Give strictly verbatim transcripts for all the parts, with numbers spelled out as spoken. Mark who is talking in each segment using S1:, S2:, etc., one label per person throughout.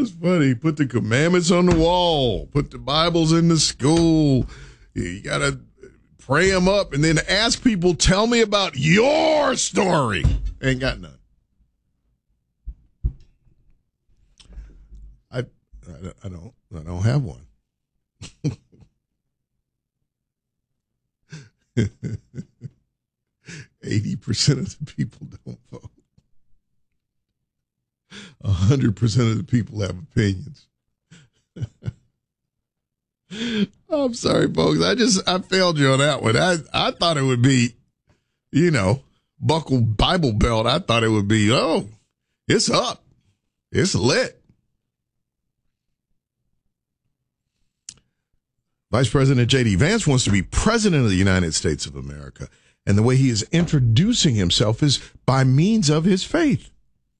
S1: was funny. Put the commandments on the wall. Put the Bibles in the school. You got to pray them up and then ask people, tell me about your story. Ain't got none. I, I, I don't, I don't have one. eighty percent of the people don't vote. one hundred percent of the people have opinions. I'm sorry, folks. I just, I failed you on that one. I, I thought it would be, you know, buckle Bible belt. I thought it would be, oh, it's up. It's lit. Vice President J D. Vance wants to be president of the United States of America. And the way he is introducing himself is by means of his faith.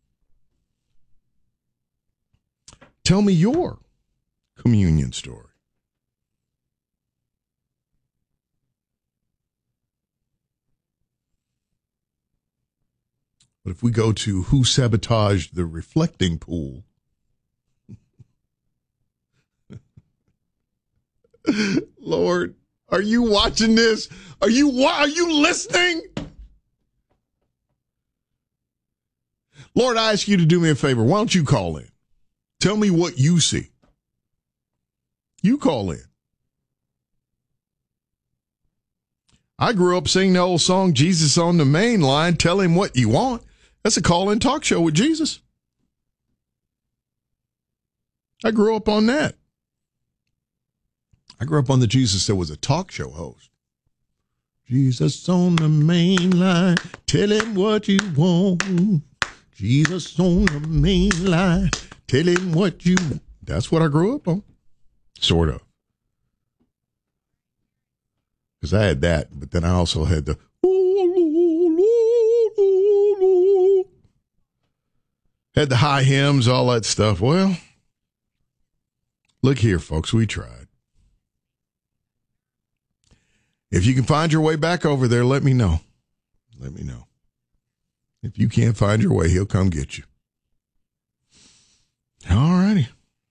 S1: Tell me your communion story. But if we go to who sabotaged the reflecting pool, Lord, are you watching this? Are you are you listening? Lord, I ask you to do me a favor. Why don't you call in? Tell me what you see. You call in. I grew up singing the old song, Jesus on the Main Line, tell him what you want. That's a call-in talk show with Jesus. I grew up on that. I grew up on the Jesus that was a talk show host. Jesus on the main line, tell him what you want. Jesus on the main line, tell him what you want. That's what I grew up on. Sort of. Because I had that, but then I also had the had the high hymns, all that stuff. Well, look here, folks, we tried. If you can find your way back over there, let me know. Let me know. If you can't find your way, he'll come get you. All righty.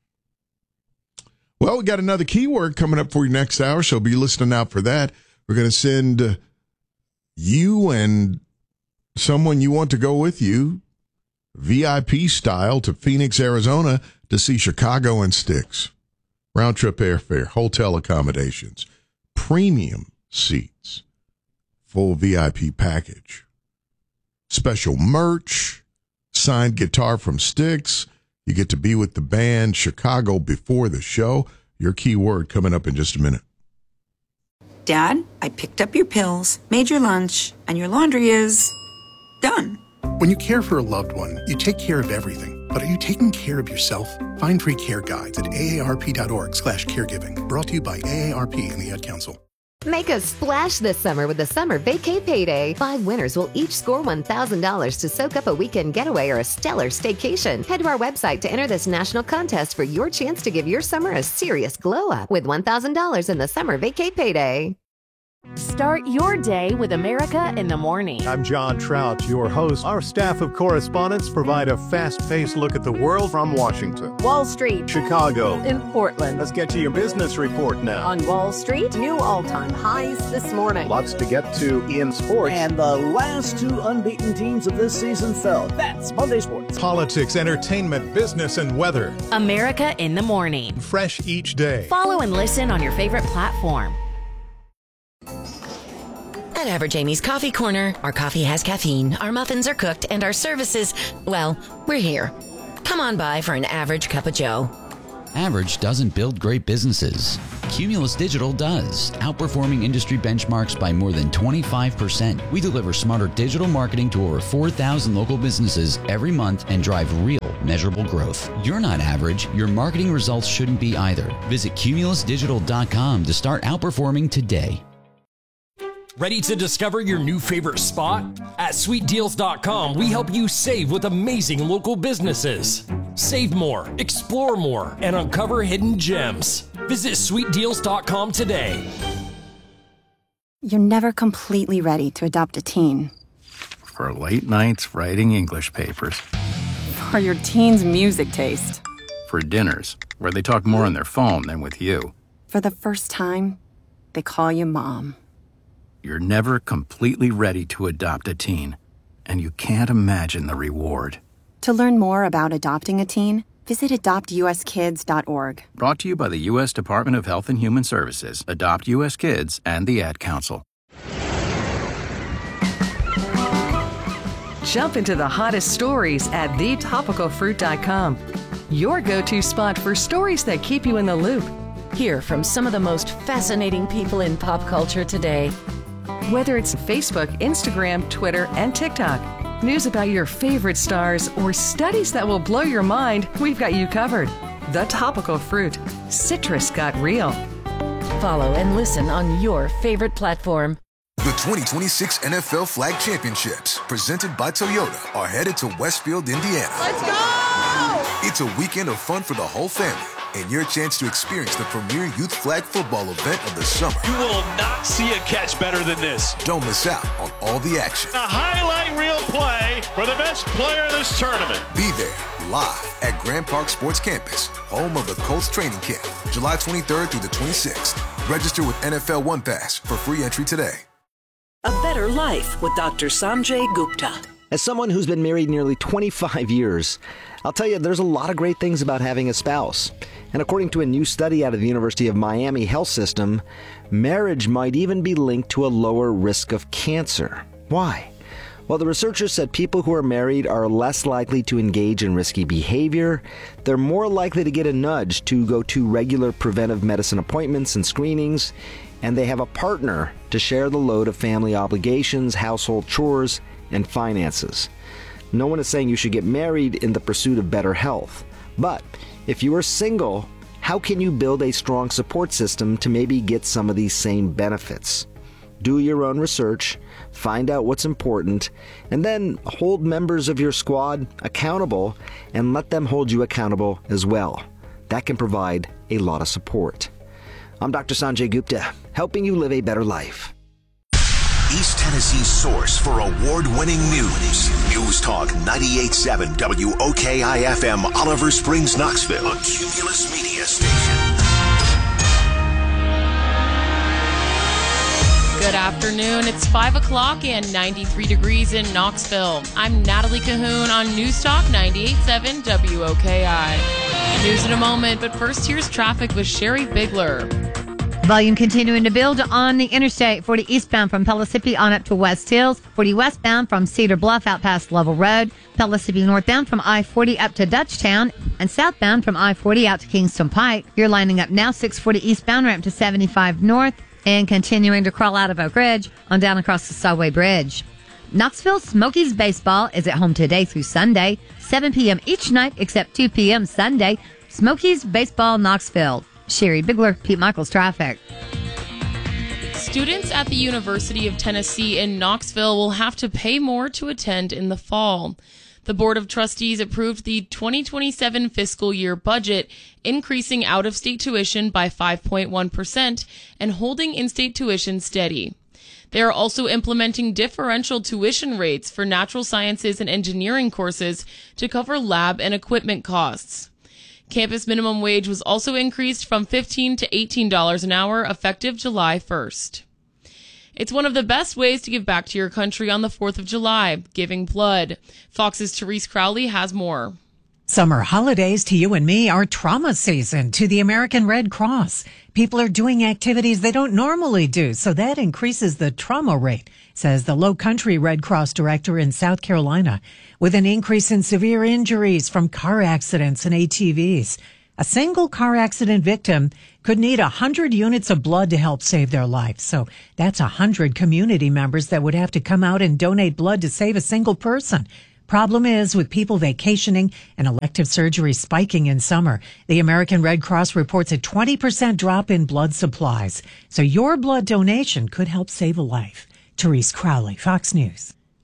S1: Well, we got another keyword coming up for you next hour, so be listening out for that. We're going to send uh, you and someone you want to go with you, V I P style, to Phoenix, Arizona to see Chicago and Styx. Round trip airfare, hotel accommodations, premium seats, full V I P package, special merch, signed guitar from Styx. You get to be with the band Chicago before the show. Your key word coming up in just a minute.
S2: Dad, I picked up your pills, made your lunch, and your laundry is done.
S3: When you care for a loved one, you take care of everything. But are you taking care of yourself? Find free care guides at aarp.org slash caregiving. Brought to you by A A R P and the Ad Council.
S4: Make a splash this summer with the Summer Vacay Payday. Five winners will each score one thousand dollars to soak up a weekend getaway or a stellar staycation. Head to our website to enter this national contest for your chance to give your summer a serious glow up with one thousand dollars in the Summer Vacay Payday.
S5: Start your day with America in the Morning.
S6: I'm John Trout, your host. Our staff of correspondents provide a fast-paced look at the world from Washington,
S5: Wall Street,
S6: Chicago,
S5: in Portland.
S6: Let's get to your business report now.
S5: On Wall Street, new all-time highs this morning.
S6: Lots to get to in sports.
S7: And the last two unbeaten teams of this season fell. That's Monday Sports.
S6: Politics, entertainment, business, and weather.
S5: America in the Morning.
S6: Fresh each day.
S5: Follow and listen on your favorite platform.
S8: At Average Amy's Coffee Corner, our coffee has caffeine, our muffins are cooked, and our services, well, we're here. Come on by for an average cup of joe.
S9: Average doesn't build great businesses. Cumulus Digital does, outperforming industry benchmarks by more than twenty-five percent. We deliver smarter digital marketing to over four thousand local businesses every month and drive real, measurable growth. You're not average. Your marketing results shouldn't be either. Visit cumulus digital dot com to start outperforming today.
S10: Ready to discover your new favorite spot? At sweet deals dot com, we help you save with amazing local businesses. Save more, explore more, and uncover hidden gems. Visit sweet deals dot com today.
S11: You're never completely ready to adopt a teen.
S12: For late nights writing English papers.
S11: For your teen's music taste.
S12: for dinners, where they talk more on their phone than with you.
S11: For the first time, they call you Mom.
S12: You're never completely ready to adopt a teen, and you can't imagine the reward.
S11: To learn more about adopting a teen, visit adopt u s kids dot org.
S12: Brought to you by the U S Department of Health and Human Services, Adopt U S Kids, and the Ad Council.
S13: Jump into the hottest stories at the topical fruit dot com. Your go-to spot for stories that keep you in the loop.
S8: Hear from some of the most fascinating people in pop culture today.
S13: Whether it's Facebook, Instagram, Twitter, and TikTok, news about your favorite stars, or studies that will blow your mind, we've got you covered. The Topical Fruit. Citrus got real.
S8: Follow and listen on your favorite platform.
S14: The twenty twenty-six N F L Flag Championships, presented by Toyota, are headed to Westfield, Indiana.
S15: Let's go!
S14: It's a weekend of fun for the whole family, and your chance to experience the premier youth flag football event of the summer.
S15: You will not see a catch better than this.
S14: Don't miss out on all the action.
S15: A highlight reel play for the best player in this tournament.
S14: Be there, live at Grand Park Sports Campus, home of the Colts training camp, July twenty-third through the twenty-sixth. Register with N F L One Pass for free entry today.
S16: A Better Life with Doctor Sanjay Gupta.
S17: As someone who's been married nearly twenty-five years, I'll tell you there's a lot of great things about having a spouse. And according to a new study out of the University of Miami Health System, marriage might even be linked to a lower risk of cancer. Why? Well, the researchers said people who are married are less likely to engage in risky behavior, they're more likely to get a nudge to go to regular preventive medicine appointments and screenings, and they have a partner to share the load of family obligations, household chores, and finances. No one is saying you should get married in the pursuit of better health. But if you are single, how can you build a strong support system to maybe get some of these same benefits? Do your own research, find out what's important, and then hold members of your squad accountable and let them hold you accountable as well. That can provide a lot of support. I'm Doctor Sanjay Gupta, helping you live a better life.
S18: East Tennessee's source for award-winning news. News Talk ninety-eight point seven W O K I F M, Oliver Springs, Knoxville. A Cumulus Media Station.
S19: Good afternoon. It's five o'clock and ninety-three degrees in Knoxville. I'm Natalie Cahoon on News Talk ninety-eight point seven W O K I. News in a moment, but first here's traffic with Sherry Bigler.
S20: Volume continuing to build on the interstate. forty eastbound from Pellissippi on up to West Hills. forty westbound from Cedar Bluff out past Level Road. Pellissippi northbound from I forty up to Dutchtown. And southbound from I forty out to Kingston Pike. You're lining up now. six forty eastbound ramp to seventy-five north. And continuing to crawl out of Oak Ridge on down across the Subway Bridge. Knoxville Smokies baseball is at home today through Sunday. seven p.m. each night except two p.m. Sunday. Smokies baseball Knoxville. Sherry Bigler, Pete Michaels, traffic.
S19: Students at the University of Tennessee in Knoxville will have to pay more to attend in the fall. The Board of Trustees approved the twenty twenty-seven fiscal year budget, increasing out-of-state tuition by five point one percent and holding in-state tuition steady. They are also implementing differential tuition rates for natural sciences and engineering courses to cover lab and equipment costs. Campus minimum wage was also increased from fifteen dollars to eighteen dollars an hour effective July first. It's one of the best ways to give back to your country on the fourth of July, giving blood. Fox's Therese Crowley has more.
S21: Summer holidays to you and me are trauma season to the American Red Cross. People are doing activities they don't normally do, so that increases the trauma rate, says the Low Country Red Cross director in South Carolina. With an increase in severe injuries from car accidents and A T Vs, a single car accident victim could need one hundred units of blood to help save their life. So that's one hundred community members that would have to come out and donate blood to save a single person. Problem is, with people vacationing and elective surgery spiking in summer, the American Red Cross reports a twenty percent drop in blood supplies. So your blood donation could help save a life. Therese Crowley, Fox News.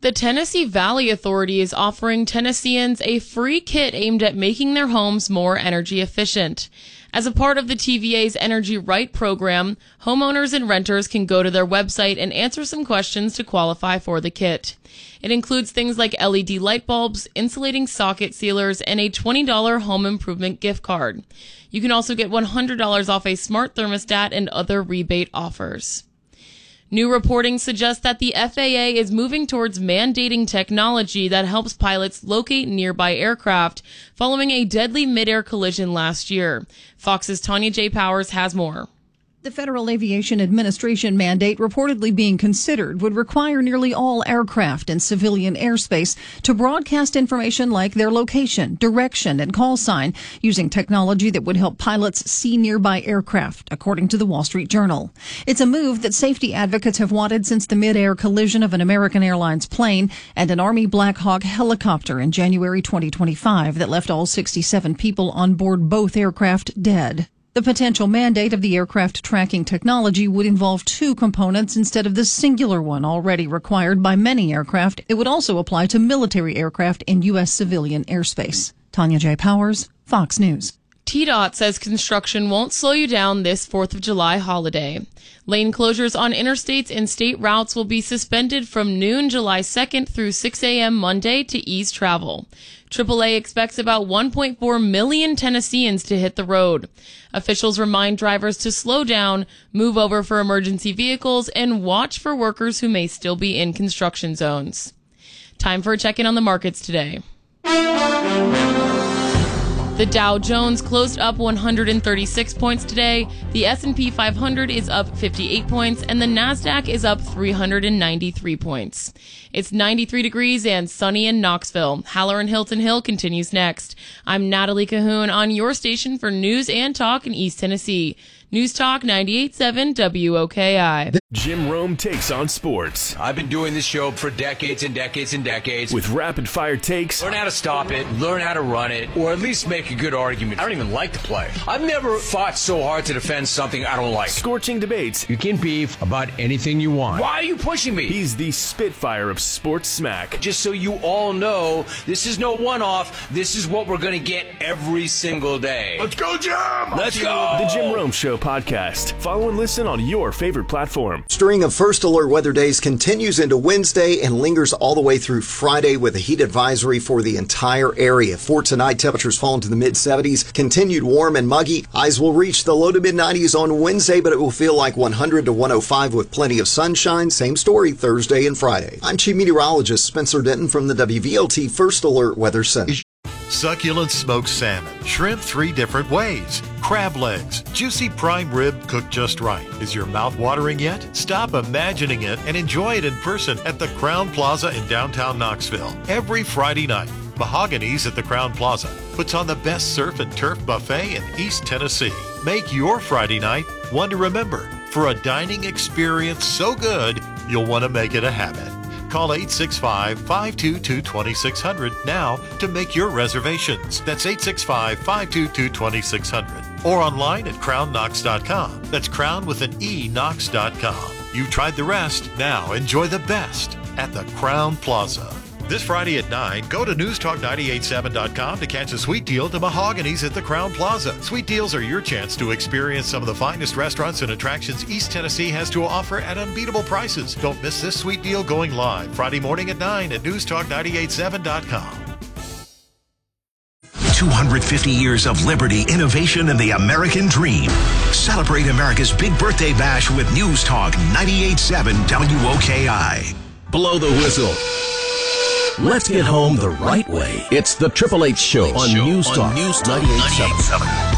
S19: The Tennessee Valley Authority is offering Tennesseans a free kit aimed at making their homes more energy efficient. As a part of the T V A's Energy Right program, homeowners and renters can go to their website and answer some questions to qualify for the kit. It includes things like L E D light bulbs, insulating socket sealers, and a twenty dollars home improvement gift card. You can also get one hundred dollars off a smart thermostat and other rebate offers. New reporting suggests that the F A A is moving towards mandating technology that helps pilots locate nearby aircraft following a deadly mid-air collision last year. Fox's Tanya J. Powers has more.
S1: The Federal Aviation Administration mandate reportedly being considered would require nearly all aircraft in civilian airspace to broadcast information like their location, direction, and call sign using technology that would help pilots see nearby aircraft, according to the Wall Street Journal. It's a move that safety advocates have wanted since the mid-air collision of an American Airlines plane and an Army Black Hawk helicopter in January twenty twenty-five that left all sixty-seven people on board both aircraft dead. The potential mandate of the aircraft tracking technology would involve two components instead of the singular one already required by many aircraft. It would also apply to military aircraft in U S civilian airspace. Tanya J. Powers, Fox News.
S19: T DOT says construction won't slow you down this fourth of July holiday. Lane closures on interstates and state routes will be suspended from noon July second through six a.m. Monday to ease travel. triple A expects about one point four million Tennesseans to hit the road. Officials remind drivers to slow down, move over for emergency vehicles, and watch for workers who may still be in construction zones. Time for a check-in on the markets today. The Dow Jones closed up one hundred thirty-six points today. The S and P five hundred is up fifty-eight points, and the Nasdaq is up three hundred ninety-three points. It's ninety-three degrees and sunny in Knoxville. Halloran Hilton Hill continues next. I'm Natalie Cahoon on your station for news and talk in East Tennessee. News Talk ninety-eight point seven W O K I.
S22: Jim Rome takes on sports.
S23: I've been doing this show for decades and decades and decades.
S22: With rapid fire takes.
S23: Learn how to stop it, learn how to run it, or at least make a good argument. I don't even like the play. I've never fought so hard to defend something I don't like.
S22: Scorching debates.
S23: You can beef about anything you want. Why are you pushing me?
S22: He's the Spitfire of sports smack.
S23: Just so you all know, this is no one-off. This is what we're going to get every single day.
S22: Let's go, Jim!
S23: Let's go!
S22: The Jim Rome Show podcast. Follow and listen on your favorite platform.
S24: String of first alert weather days continues into Wednesday and lingers all the way through Friday with a heat advisory for the entire area. For tonight, temperatures fall into the mid seventies. Continued warm and muggy. Highs will reach the low to mid nineties on Wednesday, but it will feel like one hundred to one oh five with plenty of sunshine. Same story Thursday and Friday. I'm Chief Meteorologist Spencer Denton from the W V L T First Alert Weather Center.
S25: Succulent smoked salmon, shrimp three different ways, crab legs, juicy prime rib cooked just right. Is your mouth watering yet? Stop imagining it and enjoy it in person at the Crown Plaza in downtown Knoxville. Every Friday night, Mahogany's at the Crown Plaza puts on the best surf and turf buffet in East Tennessee. Make your Friday night one to remember for a dining experience so good you'll want to make it a habit. Call eight six five, five two two, two six zero zero now to make your reservations. That's eight six five, five two two, two six zero zero. Or online at crown knox dot com. That's crown with an E, knox dot com. You've tried the rest. Now enjoy the best at the Crown Plaza. This Friday at nine, go to news talk nine eight seven dot com to catch a sweet deal to Mahogany's at the Crown Plaza. Sweet deals are your chance to experience some of the finest restaurants and attractions East Tennessee has to offer at unbeatable prices. Don't miss this sweet deal going live Friday morning at nine at news talk nine eight seven dot com.
S18: two hundred fifty years of liberty, innovation, and the American dream. Celebrate America's big birthday bash with News Talk ninety-eight point seven W O K I.
S26: Blow the whistle. Let's get home the right way. It's the Triple H Show on News Talk ninety-eight point seven.